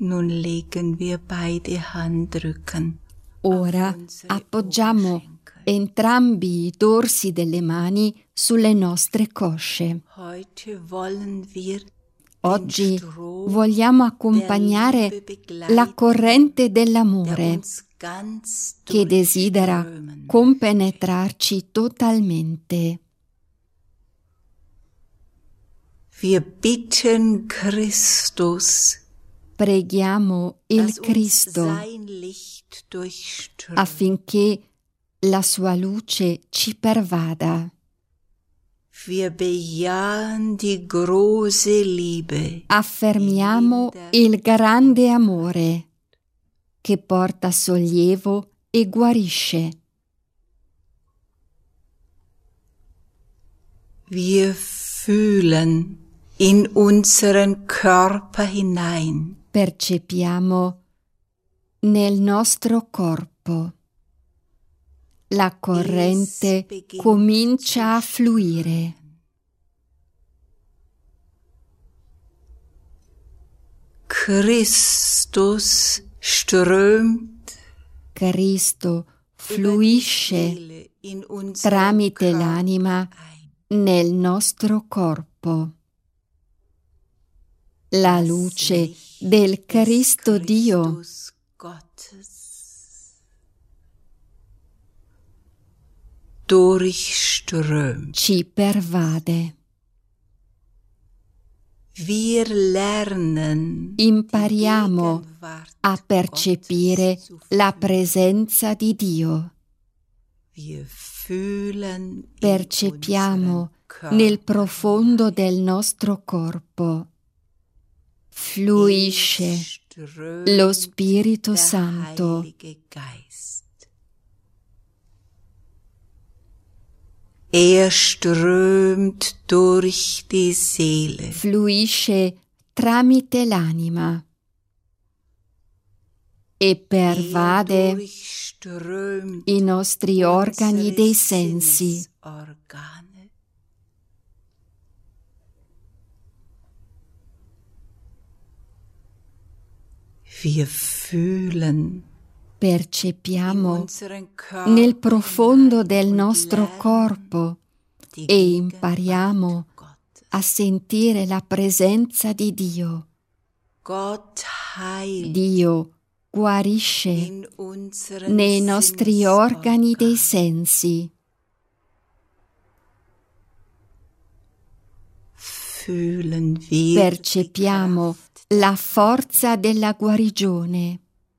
Nun legen wir beide Handrücken. Ora appoggiamo entrambi i dorsi delle mani sulle nostre cosce. Oggi vogliamo accompagnare la corrente dell'amore che desidera compenetrarci totalmente. Wir bitten Christus, preghiamo il Cristo affinché la sua luce ci pervada. Wir bejahen die große Liebe. Affermiamo il grande amore che porta sollievo e guarisce. Wir fühlen in unseren Körper hinein. Percepiamo nel nostro corpo. La corrente comincia a fluire. Christus strömt. Cristo fluisce tramite l'anima nel nostro corpo. La luce del Cristo Dio durchströmt. Ci pervade. Wir lernen, impariamo a percepire la presenza di Dio. Wir fühlen Percepiamo nel profondo del nostro corpo. Fluisce lo Spirito Santo. Strömt durch die Seele. Fluisce tramite l'anima e pervade i nostri organi dei sensi. Wir fühlen. Percepiamo nel profondo del nostro corpo e impariamo a sentire la presenza di Dio. Dio guarisce nei nostri organi dei sensi. Percepiamo la forza della guarigione.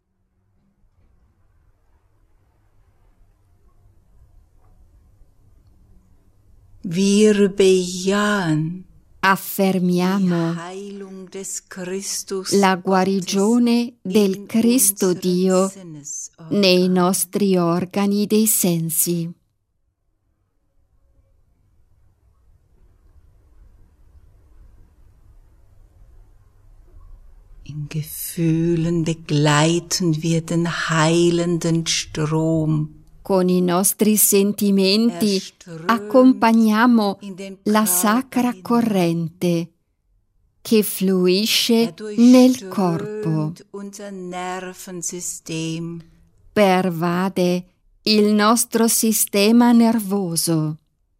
Wir bejahen. Affermiamo la guarigione del Cristo Dio nei nostri organi dei sensi. In Gefühlen begleiten wir den heilenden Strom. Con i nostri sentimenti accompagniamo la sacra corrente che fluisce nel corpo. Pervade il nostro sistema nervoso.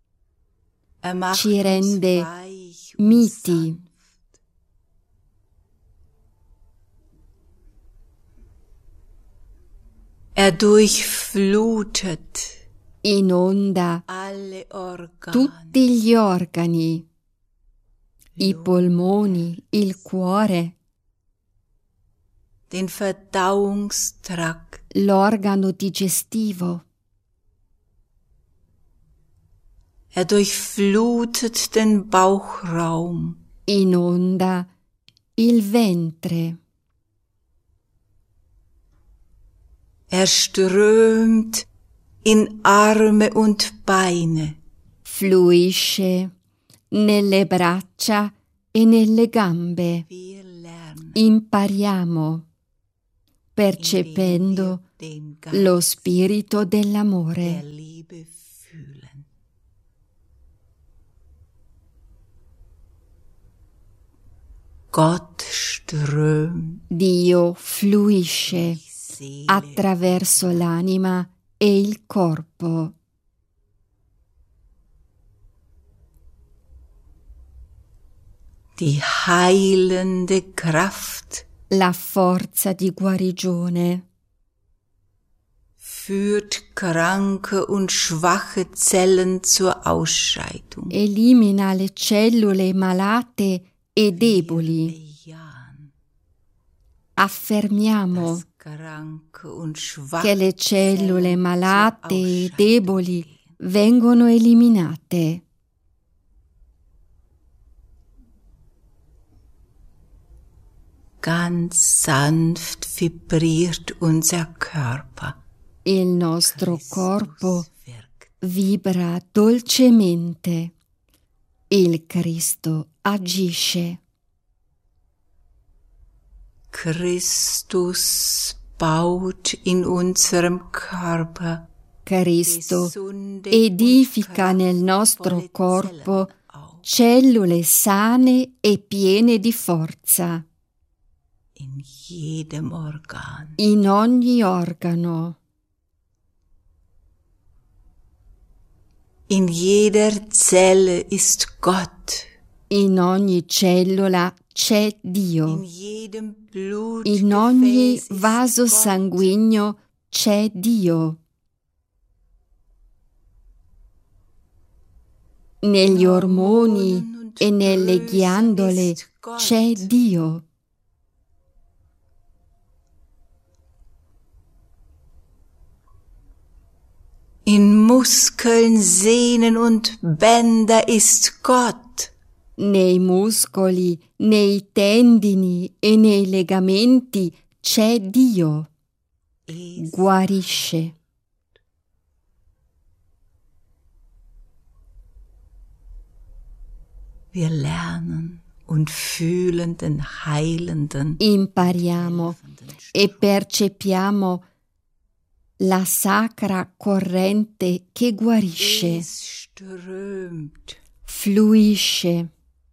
Ci rende miti. Durchflutet, inonda tutti gli organi, i polmoni, il cuore, den Verdauungstrakt, l'organo digestivo. Durchflutet den Bauchraum, inonda il ventre. Strömt in Arme und Beine. Fluisce nelle braccia e nelle gambe. Impariamo, percependo lo spirito dell'amore. Gott Dio fluisce attraverso l'anima e il corpo. Die heilende Kraft La forza di guarigione führt kranke und schwache Zellen zur Ausscheidung. elimina le cellule malate e deboli. Affermiamo che le cellule malate e deboli vengono eliminate. Ganz sanft vibriert unser Körper. Il nostro corpo vibra dolcemente. Il Cristo agisce. Christus baut in unserem Körper. Cristo edifica nel nostro corpo cellule sane e piene di forza. In jedem Organ. In ogni organo. In jeder Zelle ist Gott. In ogni cellula c'è Dio. In jedem Blut. In ogni vaso sanguigno c'è Dio. Negli ormoni e nelle ghiandole c'è Dio. In Muskeln, Sehnen und Bänder ist Gott. Nei muscoli, nei tendini e nei legamenti c'è Dio. Guarisce. Wir lernen und fühlen den heilenden. Impariamo e percepiamo la sacra corrente che guarisce, fluisce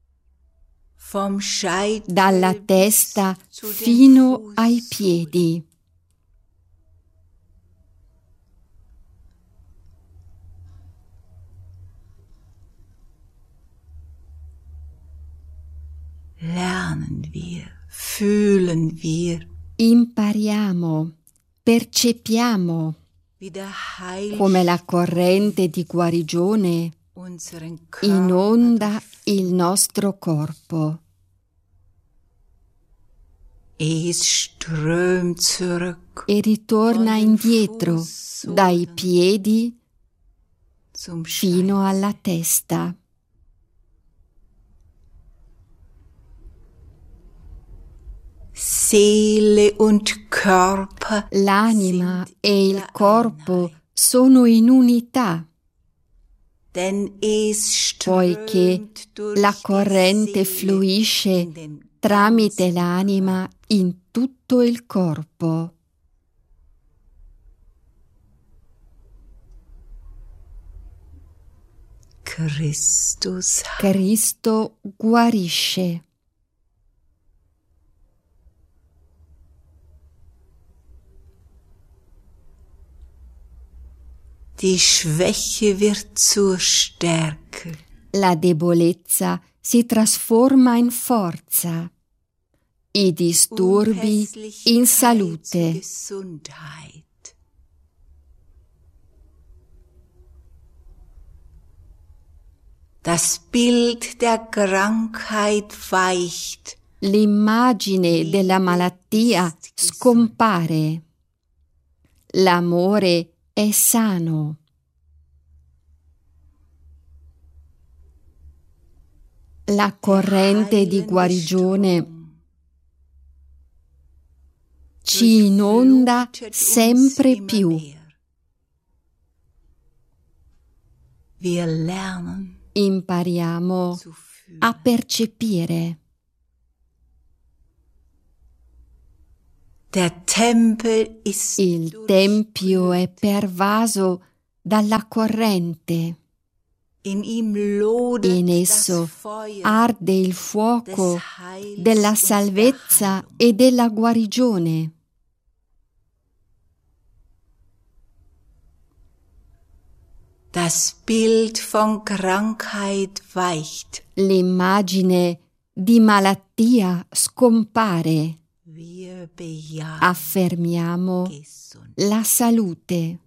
dalla testa fino ai piedi. Lernen wir, fühlen wir. Impariamo, percepiamo come la corrente di guarigione inonda il nostro corpo. E ritorna indietro dai piedi fino alla testa. Seele und Körper. L'anima e il corpo sono in unità, poiché la corrente fluisce tramite l'anima in tutto il corpo. Cristo guarisce. Die Schwäche wird zur Stärke. La debolezza si trasforma in forza, i disturbi in salute. Das Bild der Krankheit weicht. L'immagine della malattia scompare. L'amore è sano. La corrente di guarigione ci inonda sempre più. Impariamo a percepire. Il tempio è pervaso dalla corrente. In esso arde il fuoco della salvezza e della guarigione. Das Bild von Krankheit weicht. L'immagine di malattia scompare. Wir bejahen Affermiamo Gesund. la salute.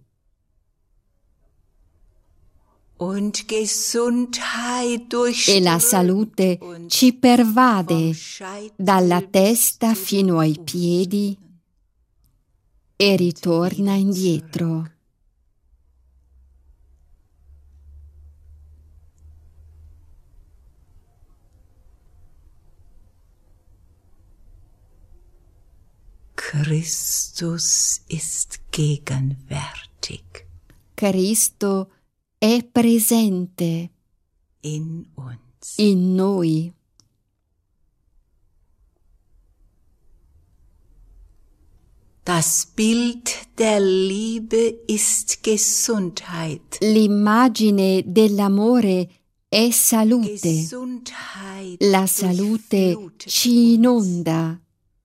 Und Gesundheit E la salute ci pervade dalla testa fino ai piedi e ritorna indietro. Christus ist gegenwärtig Cristo è presente in uns. in noi. Das Bild der Liebe ist Gesundheit. L'immagine dell'amore è salute. Gesundheit La salute durchflutet ci uns. inonda.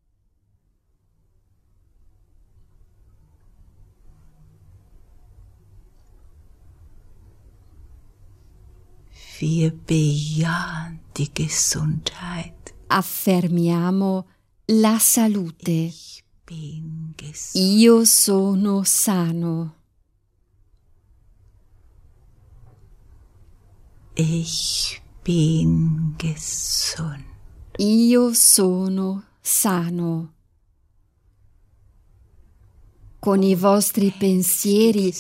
Wir bejahen die Gesundheit. Affermiamo la salute. Ich bin gesund. Io sono sano. Ich bin gesund. Io sono sano. Con i vostri pensieri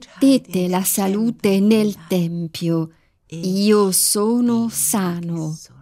immettete la salute nel tempio. Io sono sano.